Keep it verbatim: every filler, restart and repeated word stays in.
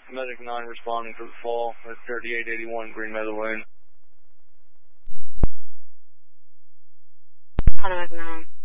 Medic nine responding for the fall at thirty-eight eighty-one Green Meadow Lane. Medic nine.